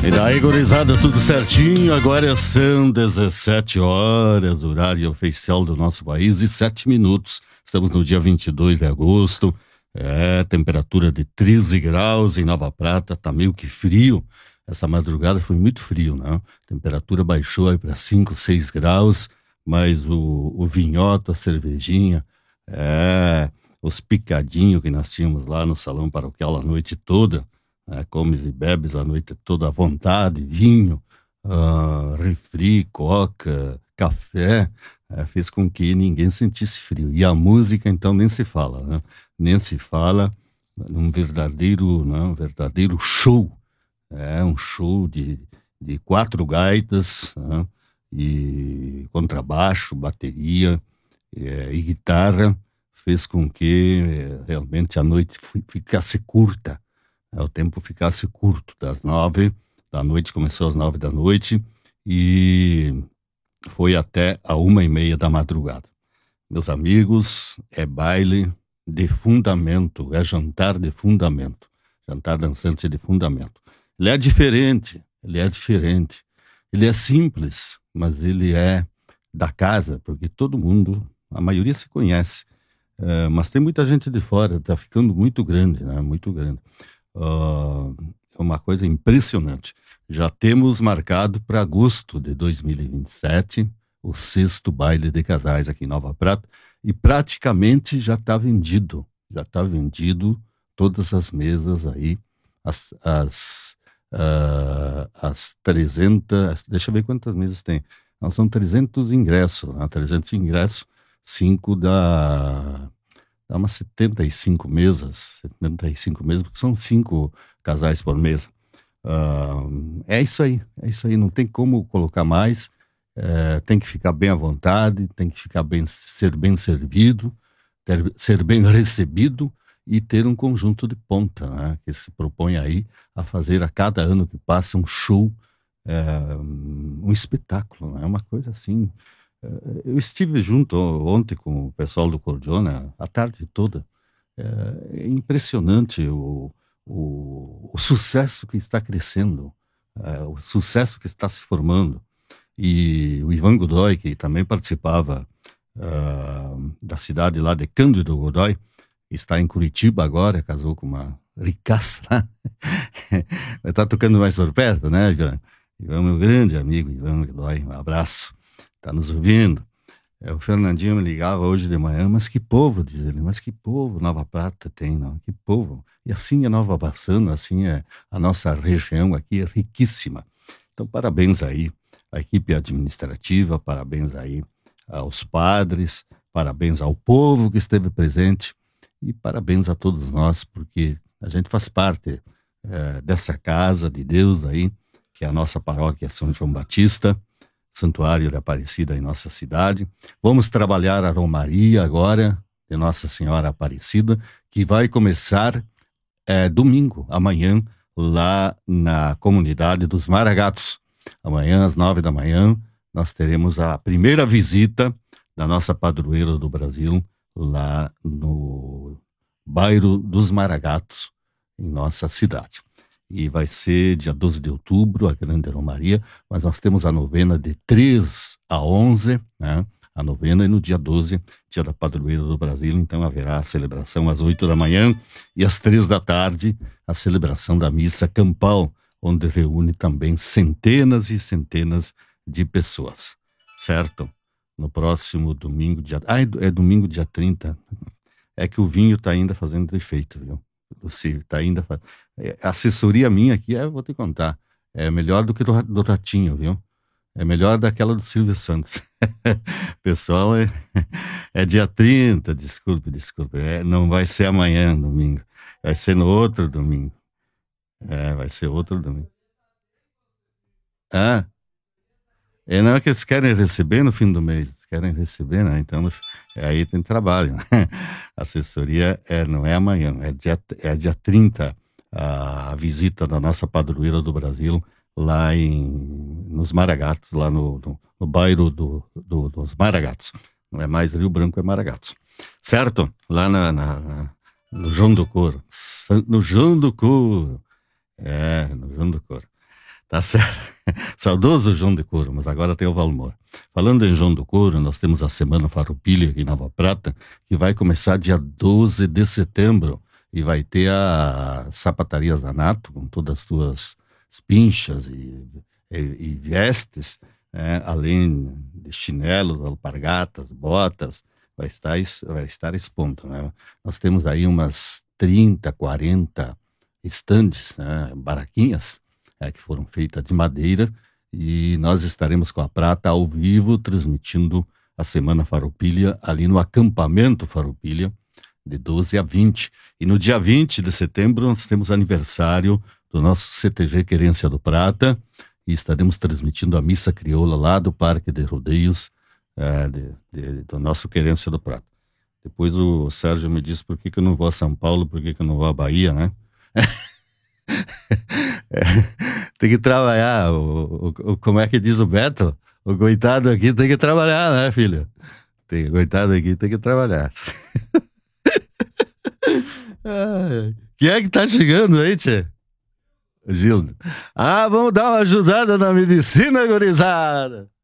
E daí, gurizada, tudo certinho? Agora são 17 horas, horário oficial do nosso país, e 7 minutos. Estamos no dia 22 de agosto, temperatura de 13 graus em Nova Prata, tá meio que frio. Essa madrugada foi muito frio, né? A temperatura baixou aí para 5, 6 graus, mas o vinhota, a cervejinha, os picadinhos que nós tínhamos lá no salão paroquial a noite toda, comes e bebes a noite toda à vontade, vinho, refri, coca, café, fez com que ninguém sentisse frio. E a música, então, nem se fala, né? Nem se fala num verdadeiro show. Um show de 4 gaitas, né? E contrabaixo, bateria e guitarra, fez com que realmente a noite ficasse curta. O tempo ficasse curto, das 9 da noite, começou às 9 da noite e foi até a 1h30 da madrugada. Meus amigos, é baile de fundamento, é jantar de fundamento, jantar dançante de fundamento. Ele é diferente, ele é simples, mas ele é da casa, porque todo mundo, a maioria se conhece, mas tem muita gente de fora, está ficando muito grande, né? Muito grande. É uma coisa impressionante. Já temos marcado para agosto de 2027 o 6º baile de casais aqui em Nova Prata e praticamente já está vendido. Já está vendido todas as mesas aí, as 300, deixa eu ver quantas mesas tem. Não, são 300 ingressos, né? 300 ingressos, 5 dá umas 75 mesas, porque são 5 casais por mesa. É isso aí, não tem como colocar mais, tem que ficar bem à vontade, tem que ser bem servido, ser bem recebido e ter um conjunto de ponta, né, que se propõe aí a fazer a cada ano que passa um show, um espetáculo, né, uma coisa assim. Eu estive junto ontem com o pessoal do Cordiona a tarde toda. É impressionante o sucesso que está crescendo, o sucesso que está se formando. E o Ivan Godoy, que também participava da cidade lá de Cândido Godoy, está em Curitiba agora, casou com uma ricaça lá. Está tocando mais por perto, né, Ivan? Ivan, meu grande amigo, Ivan Godoy, um abraço. Está nos ouvindo. O Fernandinho me ligava hoje de manhã, mas que povo, diz ele, mas que povo Nova Prata tem, não? Que povo. E assim é Nova Bassano, assim é a nossa região aqui, é riquíssima. Então, parabéns aí à equipe administrativa, parabéns aí aos padres, parabéns ao povo que esteve presente e parabéns a todos nós, porque a gente faz parte dessa casa de Deus aí, que é a nossa paróquia São João Batista, Santuário da Aparecida em nossa cidade. Vamos trabalhar a Romaria agora de Nossa Senhora Aparecida, que vai começar domingo, amanhã, lá na comunidade dos Maragatos. Amanhã, às 9 da manhã, nós teremos a primeira visita da nossa padroeira do Brasil, lá no bairro dos Maragatos, em nossa cidade. E vai ser dia 12 de outubro, a Grande Romaria, mas nós temos a novena de 3 a 11, né? A novena, e no dia 12, dia da padroeira do Brasil, então haverá a celebração às 8 da manhã e às 3 da tarde, a celebração da missa campal, onde reúne também centenas e centenas de pessoas, certo? No próximo domingo, é domingo dia 30, é que o vinho está ainda fazendo defeito, viu? Está ainda a assessoria minha aqui, eu vou te contar, é melhor do que do Ratinho, viu? É melhor daquela do Silvio Santos. Pessoal, é dia 30, desculpe, não vai ser amanhã, domingo, vai ser no outro domingo. Vai ser outro domingo. Não é que eles querem receber no fim do mês, querem receber, né? Então, aí tem trabalho, né? A assessoria não é amanhã, é dia 30, a visita da nossa padroeira do Brasil, lá nos Maragatos, lá no bairro dos Maragatos. Não é mais Rio Branco, é Maragatos. Certo? Lá no João do Couro. No João do Couro. No João do Couro. Tá certo. Saudoso João de Couro, mas agora tem o Valmor. Falando em João do Couro, nós temos a Semana Farroupilha aqui em Nova Prata, que vai começar dia 12 de setembro e vai ter a Sapataria Zanato, com todas as suas pinchas e vestes, além de chinelos, alpargatas, botas, vai estar expondo, né? Nós temos aí umas 30, 40 estandes, né, barraquinhas, que foram feitas de madeira, e nós estaremos com a Prata ao vivo, transmitindo a Semana Farroupilha ali no acampamento Farroupilha, de 12 a 20. E no dia 20 de setembro nós temos aniversário do nosso CTG Querência do Prata, e estaremos transmitindo a missa crioula lá do Parque de Rodeios, do nosso Querência do Prata. Depois o Sérgio me disse por que eu não vou a São Paulo, por que eu não vou à Bahia, né? É, tem que trabalhar. Como é que diz o Beto? O coitado aqui tem que trabalhar, né, filho? O coitado aqui tem que trabalhar. Quem é que tá chegando aí, tchê? Gildo. Ah, vamos dar uma ajudada na medicina, gurizada.